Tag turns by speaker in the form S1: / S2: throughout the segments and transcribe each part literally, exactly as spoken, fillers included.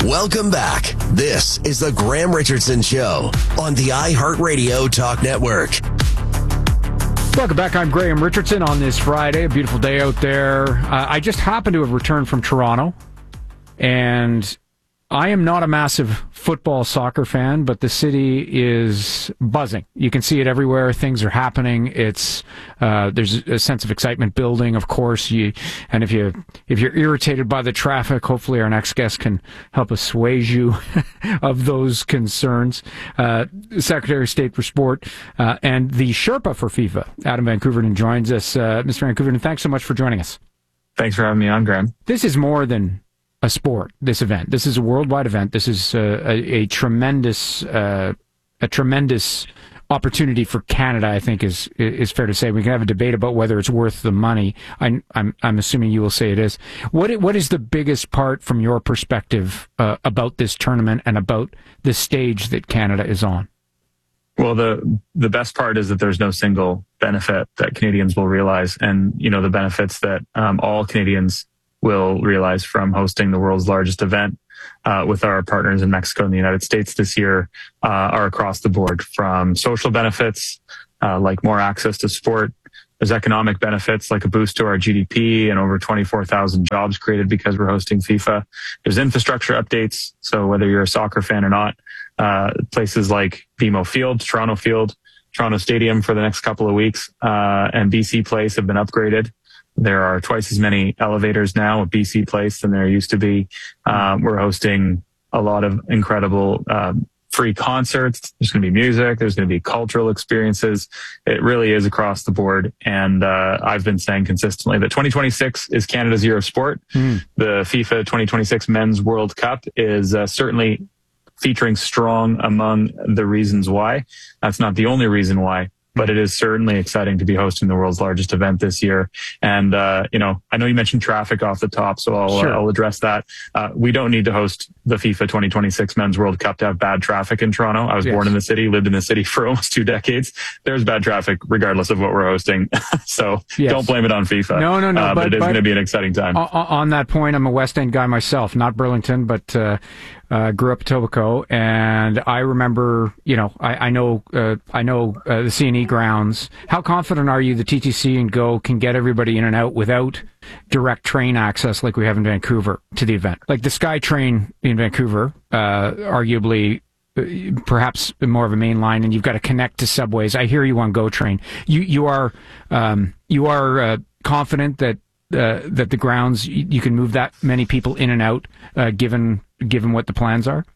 S1: Welcome back. This is the Graham Richardson Show on the iHeartRadio Talk Network.
S2: Welcome back. I'm Graham Richardson on this Friday. A beautiful day out there. Uh, I just happened to have returned from Toronto, and I am not a massive football soccer fan, but the city is buzzing. You can see it everywhere. Things are happening. It's uh, there's a sense of excitement building, of course. You and if you if you're irritated by the traffic, hopefully our next guest can help assuage you of those concerns. Uh, Secretary of State for Sport uh, and the Sherpa for FIFA, Adam Van Koeverden, joins us. Uh, Mister Van Koeverden, thanks so much for joining us.
S3: Thanks for having me on, Graham.
S2: This is more than a sport, this event. This is a worldwide event. This is uh, a, a tremendous, uh, a tremendous opportunity for Canada, I think is is fair to say. We can have a debate about whether it's worth the money. I, I'm I'm assuming you will say it is. What what is the biggest part from your perspective uh, about this tournament and about the stage that Canada is on?
S3: Well, the the best part is that there's no single benefit that Canadians will realize, and you know the benefits that um, all Canadians will realize from hosting the world's largest event uh, with our partners in Mexico and the United States this year uh, are across the board, from social benefits uh, like more access to sport. There's economic benefits like a boost to our G D P and over twenty-four thousand jobs created because we're hosting FIFA. There's infrastructure updates. So whether you're a soccer fan or not, uh, places like B M O Field, Toronto Field, Toronto Stadium for the next couple of weeks, uh, and B C Place have been upgraded. There are twice as many elevators now at B C Place than there used to be. Um, we're hosting a lot of incredible um, free concerts. There's going to be music. There's going to be cultural experiences. It really is across the board. And uh, I've been saying consistently that twenty twenty-six is Canada's year of sport. Mm. The FIFA twenty twenty-six Men's World Cup is uh, certainly featuring strong among the reasons why. That's not the only reason why, but it is certainly exciting to be hosting the world's largest event this year. And, uh, you know, I know you mentioned traffic off the top, so I'll,
S2: sure.
S3: uh, I'll address that. Uh, we don't need to host the FIFA twenty twenty-six Men's World Cup to have bad traffic in Toronto. I was yes. born in the city, lived in the city for almost two decades. There's bad traffic regardless of what we're hosting. so yes. don't blame it on FIFA.
S2: No, no, no.
S3: Uh, but,
S2: but
S3: it is
S2: but
S3: going to be an exciting time.
S2: On that point, I'm a West End guy myself, not Burlington, but, uh, Uh, grew up in Etobicoke, and I remember, you know, I, I know, uh, I know uh, the C and E grounds. How confident are you the T T C and Go can get everybody in and out without direct train access like we have in Vancouver to the event? Like the SkyTrain in Vancouver, uh, arguably, uh, perhaps more of a main line, and you've got to connect to subways. I hear you on Go Train. You you are um, you are uh, confident that. Uh, that the grounds, you, you can move that many people in and out, uh, given given what the plans are?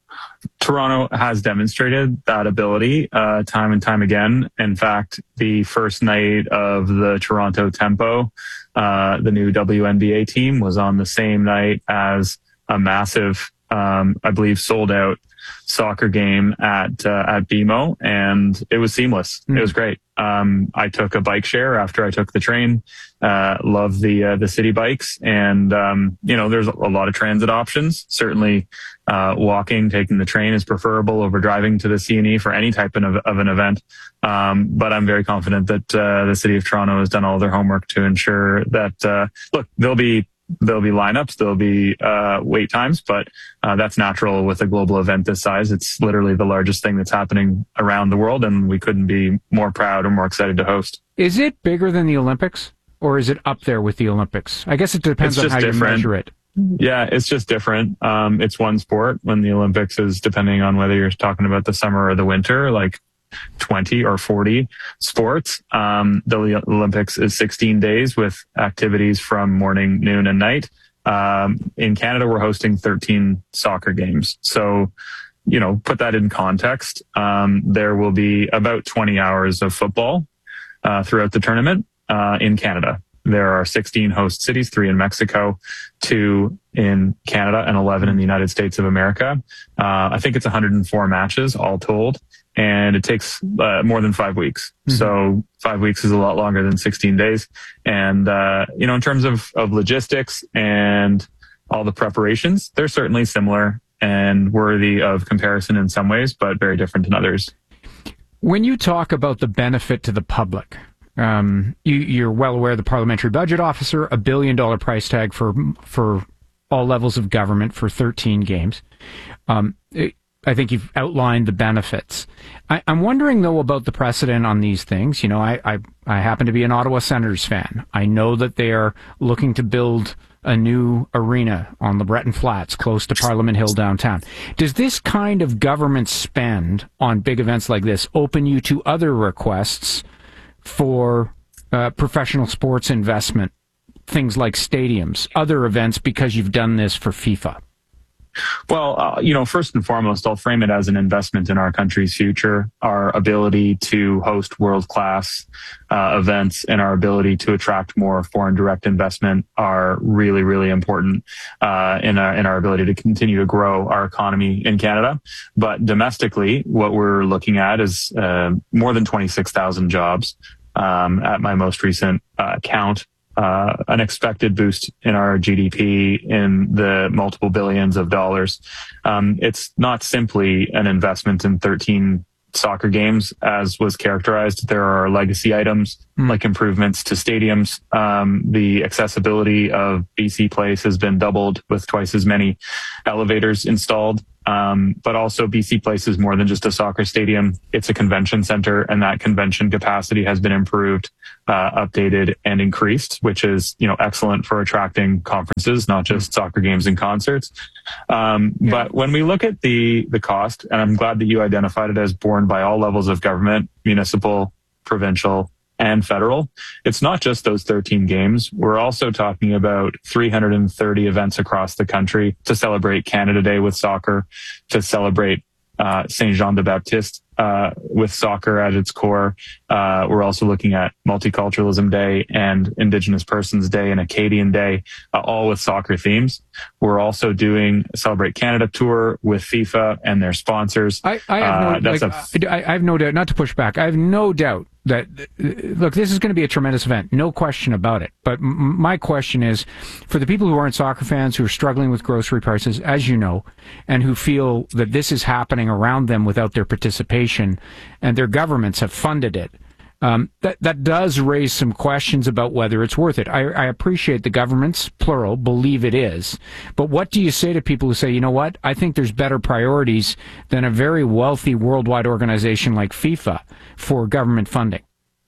S3: Toronto has demonstrated that ability uh, time and time again. In fact, the first night of the Toronto Tempo, uh, the new W N B A team, was on the same night as a massive, um, I believe, sold out soccer game at uh, at B M O, and it was seamless. Mm. It was great. Um, I took a bike share after I took the train. Uh, love the uh, the city bikes, and um, you know, there's a lot of transit options. Certainly, uh, walking, taking the train is preferable over driving to the C and E for any type of, of an event. Um, but I'm very confident that uh, the city of Toronto has done all their homework to ensure that. Uh, look, there'll be. There'll be lineups, there'll be uh, wait times, but uh, that's natural with a global event this size. It's literally the largest thing that's happening around the world, and we couldn't be more proud or more excited to host.
S2: Is it bigger than the Olympics, or is it up there with the Olympics? I guess it depends on how different. you measure it.
S3: Yeah, it's just different. Um, it's one sport, when the Olympics is, depending on whether you're talking about the summer or the winter, like twenty or forty sports. Um, the Olympics is sixteen days with activities from morning, noon, and night. Um, in Canada, we're hosting thirteen soccer games. So, you know, put that in context. Um, there will be about twenty hours of football uh, throughout the tournament uh, in Canada. There are sixteen host cities, three in Mexico, two in Canada, and eleven in the United States of America. Uh, I think it's one hundred four matches all told. And it takes uh, more than five weeks. Mm-hmm. So five weeks is a lot longer than sixteen days. And, uh, you know, in terms of, of logistics and all the preparations, they're certainly similar and worthy of comparison in some ways, but very different in others.
S2: When you talk about the benefit to the public, um, you, you're well aware of the parliamentary budget officer, a billion dollar price tag for, for all levels of government for thirteen games. Um, it, I think you've outlined the benefits. I, I'm wondering, though, about the precedent on these things. You know, I, I, I happen to be an Ottawa Senators fan. I know that they are looking to build a new arena on the Breton Flats close to Parliament Hill downtown. Does this kind of government spend on big events like this open you to other requests for uh, professional sports investment, things like stadiums, other events, because you've done this for FIFA?
S3: Well, uh, you know, first and foremost, I'll frame it as an investment in our country's future, our ability to host world-class uh, events and our ability to attract more foreign direct investment are really, really important uh, in, our, in our ability to continue to grow our economy in Canada. But domestically, what we're looking at is uh, more than twenty-six thousand jobs um, at my most recent uh, count. Uh, an expected boost in our G D P in the multiple billions of dollars. Um, it's not simply an investment in thirteen soccer games, as was characterized. There are legacy items mm. like improvements to stadiums. Um, the accessibility of B C Place has been doubled with twice as many elevators installed. Um, but also B C Place is more than just a soccer stadium. It's a convention center, and that convention capacity has been improved, uh, updated, and increased, which is, you know, excellent for attracting conferences, not just soccer games and concerts. Um, yeah. But when we look at the, the cost, and I'm glad that you identified it as borne by all levels of government, municipal, provincial, and federal, it's not just those thirteen games. We're also talking about three hundred thirty events across the country to celebrate Canada Day with soccer, to celebrate uh, Saint Jean de Baptiste uh, with soccer at its core. Uh, we're also looking at Multiculturalism Day and Indigenous Persons Day and Acadian Day, uh, all with soccer themes. We're also doing a Celebrate Canada tour with FIFA and their sponsors. I, I have no, uh,
S2: like, a, I, I have no doubt, not to push back, I have no doubt that, look, this is going to be a tremendous event, no question about it. But m- my question is, for the people who aren't soccer fans, who are struggling with grocery prices, as you know, and who feel that this is happening around them without their participation, and their governments have funded it, um, that, that does raise some questions about whether it's worth it. I, I appreciate the governments, plural, believe it is. But what do you say to people who say, you know what, I think there's better priorities than a very wealthy worldwide organization like FIFA for government funding?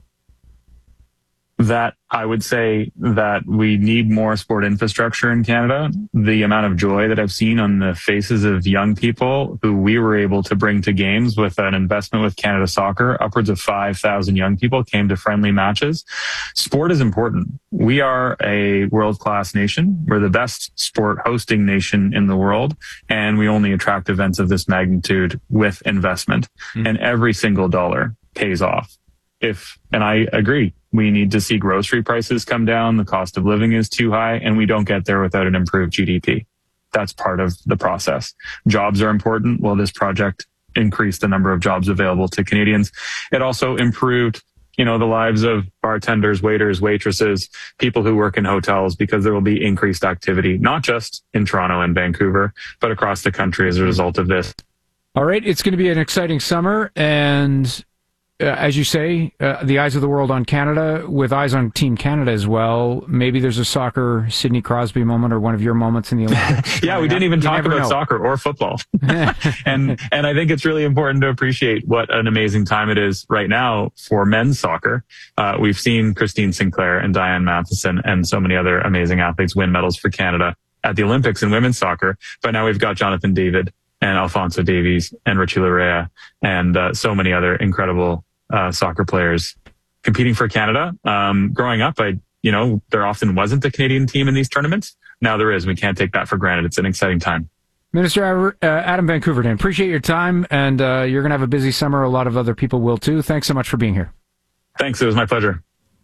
S3: That I would say that we need more sport infrastructure in Canada. The amount of joy that I've seen on the faces of young people who we were able to bring to games with an investment with Canada Soccer, upwards of five thousand young people came to friendly matches. Sport is important. We are a world-class nation. We're the best sport hosting nation in the world, and we only attract events of this magnitude with investment. Mm-hmm. And every single dollar pays off. If, and I agree, we need to see grocery prices come down. The cost of living is too high, and we don't get there without an improved G D P. That's part of the process. Jobs are important. Well, this project increased the number of jobs available to Canadians. It also improved, you know, the lives of bartenders, waiters, waitresses, people who work in hotels, because there will be increased activity, not just in Toronto and Vancouver, but across the country as a result of this.
S2: All right. It's going to be an exciting summer, and Uh, as you say, uh, the eyes of the world on Canada, with eyes on Team Canada as well. Maybe there's a soccer Sidney Crosby moment, or one of your moments in the Olympics.
S3: yeah, we didn't even you talk about know. soccer or football. and and I think it's really important to appreciate what an amazing time it is right now for men's soccer. Uh, we've seen Christine Sinclair and Diane Matheson and so many other amazing athletes win medals for Canada at the Olympics in women's soccer. But now we've got Jonathan David and Alphonso Davies and Richie Larea and uh, so many other incredible uh, soccer players competing for Canada. Um, growing up, I, you know, there often wasn't a Canadian team in these tournaments. Now there is. We can't take that for granted. It's an exciting time.
S2: Minister uh, Adam Van Koeverden, appreciate your time, and uh, you're going to have a busy summer. A lot of other people will too. Thanks so much for being here.
S3: Thanks. It was my pleasure.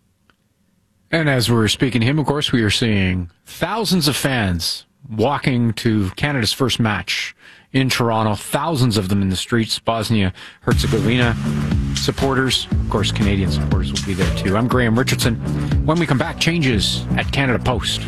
S2: And as we're speaking to him, of course, we are seeing thousands of fans walking to Canada's first match in Toronto, thousands of them in the streets. Bosnia-Herzegovina supporters, of course, Canadian supporters will be there too. I'm Graham Richardson. When we come back, changes at Canada Post.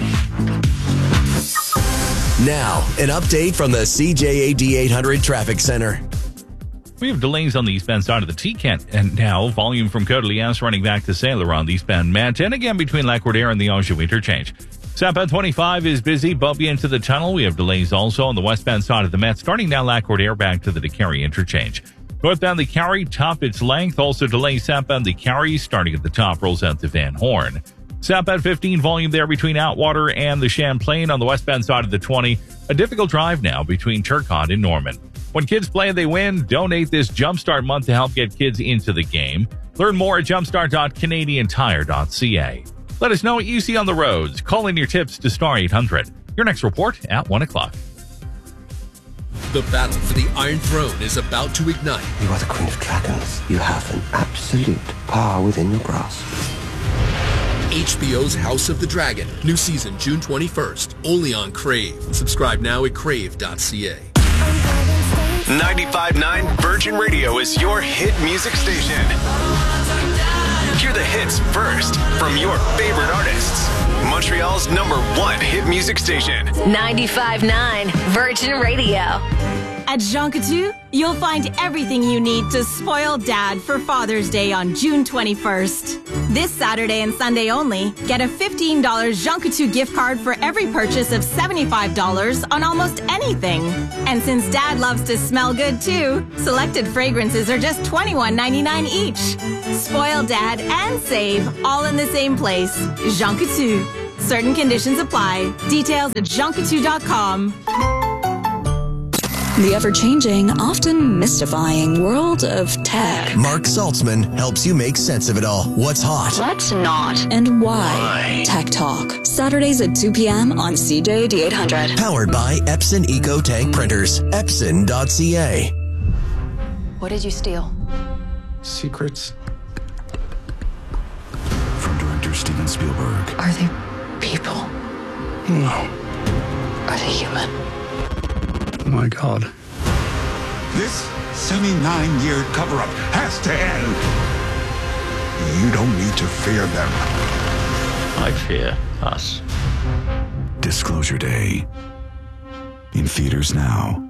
S1: Now, an update from the C J A D eight hundred Traffic Center.
S4: We have delays on the eastbound side of the T-Kent, and now volume from Côte-Liesse running back to Saint-Laurent, the eastbound Met, and again between Lac-Roudère and the Anjou interchange. Southbound twenty-five is busy, bumpy into the tunnel. We have delays also on the westbound side of the Met, starting down Lackford Air back to the DeCarry interchange. Northbound the Carry, top its length. Also delays southbound the Carry, starting at the top, rolls out to Van Horn. Southbound fifteen, volume there between Outwater and the Champlain on the westbound side of the twenty. A difficult drive now between Turcotte and Norman. When kids play, they win. Donate this Jumpstart month to help get kids into the game. Learn more at jumpstart dot canadian tire dot c a. Let us know what you see on the roads. Call in your tips to star eight hundred. Your next report at one o'clock.
S5: The battle for the Iron Throne is about to ignite.
S6: You are the Queen of Dragons. You have an absolute power within your grasp.
S5: H B O's House of the Dragon. New season June twenty-first. Only on Crave. Subscribe now at crave dot c a.
S1: ninety-five point nine Virgin Radio is your hit music station. Hear the hits first from your favorite artists. Montreal's number one hit music station.
S7: ninety-five point nine Virgin Radio.
S8: At Jean Coutu, you'll find everything you need to spoil Dad for Father's Day on June twenty-first. This Saturday and Sunday only, get a fifteen dollars Jean Coutu gift card for every purchase of seventy-five dollars on almost anything. And since Dad loves to smell good too, selected fragrances are just twenty-one ninety-nine each. Spoil Dad and save all in the same place. Jean Coutu. Certain conditions apply. Details at jean coutu dot com.
S9: The ever-changing, often mystifying world of tech.
S1: Mark Saltzman helps you make sense of it all. What's hot?
S9: What's not? And why? why? Tech Talk. Saturdays at two p.m. on C J D eight hundred.
S1: Powered by Epson Eco Tank Printers. Epson dot c a.
S7: What did you steal?
S10: Secrets from director Steven Spielberg.
S7: Are they people?
S10: No.
S7: Are they human?
S10: Oh my God. This seventy-nine year cover-up has to end. You don't need to fear them.
S11: I fear us.
S10: Disclosure Day. In theaters now.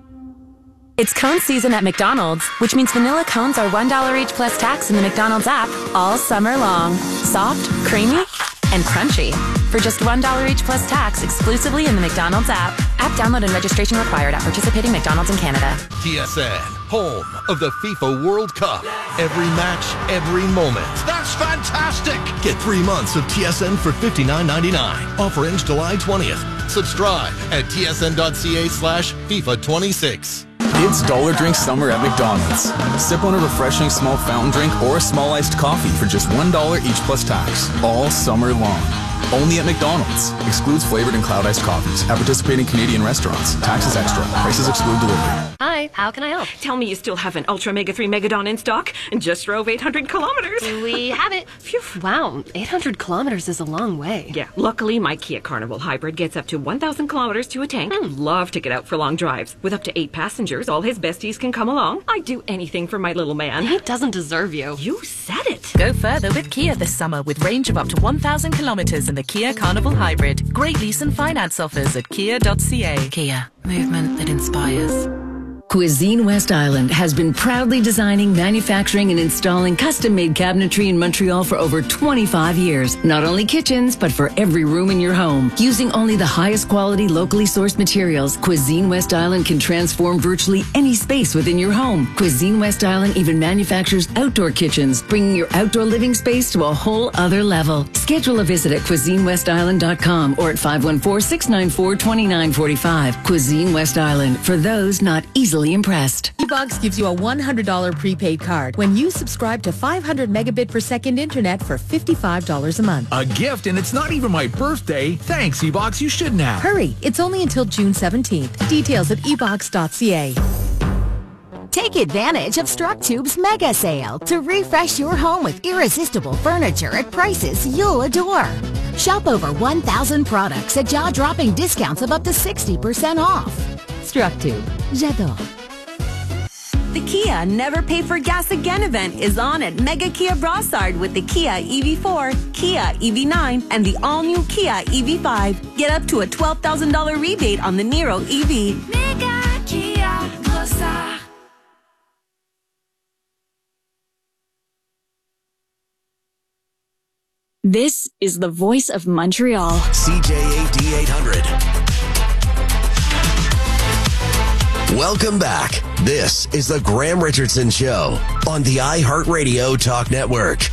S12: It's cone season at McDonald's, which means vanilla cones are one dollar each plus tax in the McDonald's app all summer long. Soft, creamy, and crunchy. For just one dollar each plus tax exclusively in the McDonald's app. App download and registration required at participating McDonald's in Canada.
S13: T S N, home of the FIFA World Cup. Every match, every moment. That's fantastic! Get three months of T S N for fifty-nine ninety-nine. Offer ends July twentieth. Subscribe at T S N dot c a slash FIFA twenty-six.
S14: It's Dollar Drink Summer at McDonald's. Sip on a refreshing small fountain drink or a small iced coffee for just one dollar each plus tax. All summer long. Only at McDonald's. Excludes flavored and cloud iced coffees. At participating Canadian restaurants. Taxes extra. Prices exclude delivery.
S15: Hi, how can I help? Tell me you still have an Ultra Mega three Megadon in stock and just drove eight hundred kilometers.
S16: We have it. Phew. Wow, eight hundred kilometers is a long way.
S15: Yeah, luckily my Kia Carnival Hybrid gets up to one thousand kilometers to a tank. Hmm. Love to get out for long drives. With up to eight passengers, all his besties can come along. I'd do anything for my little man.
S16: He doesn't deserve you.
S15: You said it.
S17: Go further with Kia this summer with range of up to one thousand kilometers in the Kia Carnival Hybrid. Great lease and finance offers at kia dot c a.
S18: Kia, movement that inspires. Cuisine West Island has been proudly designing, manufacturing, and installing custom-made cabinetry in Montreal for over twenty-five years. Not only kitchens, but for every room in your home. Using only the highest quality, locally sourced materials, Cuisine West Island can transform virtually any space within your home. Cuisine West Island even manufactures outdoor kitchens, bringing your outdoor living space to a whole other level. Schedule a visit at cuisine west island dot com or at five one four, six nine four, two nine four five. Cuisine West Island, for those not easily impressed.
S19: E-Box gives you a one hundred dollars prepaid card when you subscribe to five hundred megabit per second internet for fifty-five dollars a month.
S20: A gift, and it's not even my birthday. Thanks, E-Box. You shouldn't have.
S19: Hurry. It's only until June seventeenth. Details at e box dot c a.
S21: Take advantage of StrucTube's mega sale to refresh your home with irresistible furniture at prices you'll adore. Shop over one thousand products at jaw-dropping discounts of up to sixty percent off. StrucTube. J'adore.
S22: The Kia Never Pay for Gas Again event is on at Mega Kia Brossard with the Kia E V four, Kia E V nine, and the all-new Kia E V five. Get up to a twelve thousand dollars rebate on the Niro E V.
S23: Mega Kia Brossard.
S9: This is the voice of Montreal.
S2: C J A D eight hundred. Welcome back. This is the Graham Richardson Show on the iHeartRadio Talk Network.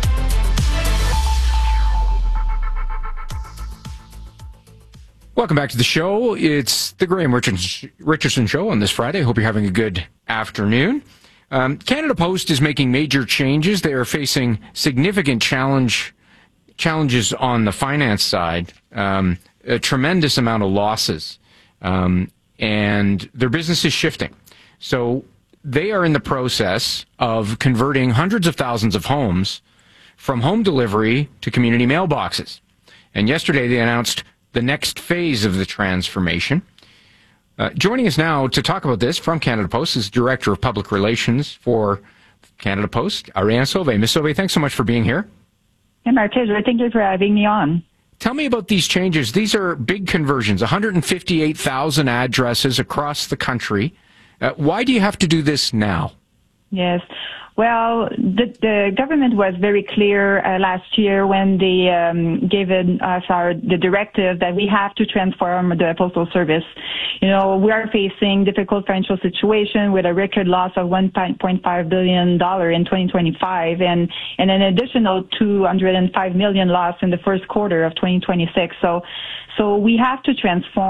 S3: Welcome back to the show. It's the Graham Richardson Show on this Friday. Hope you're having a good afternoon. Um, Canada Post is making major changes. They are facing significant challenge challenges on the finance side, um, a tremendous amount of losses, um, and their business is shifting. So they are in the process of converting hundreds of thousands of homes from home delivery to community mailboxes. And yesterday they announced the next phase of the transformation. Uh, joining us now to talk about this from Canada Post is Director of Public Relations for Canada Post, Ariane Sauvé. Miz Sauvé, thanks so much for being here.
S4: And my pleasure. Thank you for having me on.
S3: Tell me about these changes. These are big conversions, one hundred fifty-eight thousand addresses across the country. Uh, why do you have to do this now?
S4: Yes. Well, the, the government was very clear uh, last year when they um, gave us our the directive that we have to transform the Postal Service. You know, we are facing difficult financial situation with a record loss of one point five billion dollars in twenty twenty-five and, and an additional two hundred five million dollars loss in the first quarter of twenty twenty-six. So, so we have to transform